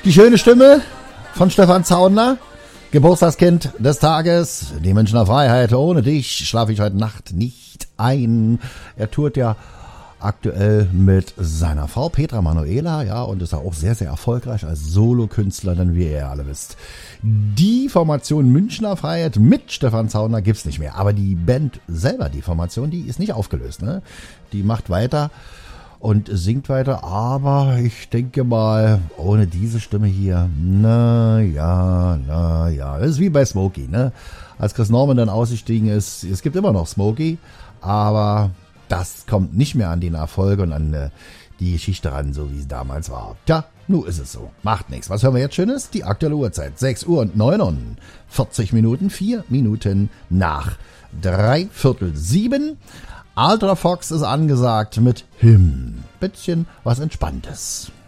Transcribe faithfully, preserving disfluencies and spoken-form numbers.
Die schöne Stimme von Stefan Zauner, Geburtstagskind des Tages, die Münchner Freiheit. Ohne dich schlafe ich heute Nacht nicht ein. Er tourt ja aktuell mit seiner Frau Petra Manuela, ja, und ist auch sehr, sehr erfolgreich als Solokünstler, denn wie ihr alle wisst. Die Formation Münchner Freiheit mit Stefan Zauner gibt's nicht mehr, aber die Band selber, die Formation, die ist nicht aufgelöst, ne? Die macht weiter und singt weiter, aber ich denke mal, ohne diese Stimme hier, na ja, na ja, das ist wie bei Smokey, ne? Als Chris Norman dann ausgestiegen ist, es gibt immer noch Smokey, aber das kommt nicht mehr an den Erfolg und an äh, die Geschichte ran, so wie es damals war. Tja, nun ist es so. Macht nichts. Was hören wir jetzt Schönes? Die aktuelle Uhrzeit. sechs Uhr und neunundvierzig Minuten, vier Minuten nach dreiviertel sieben. Ultra Fox ist angesagt mit Hymn. Bisschen was Entspanntes.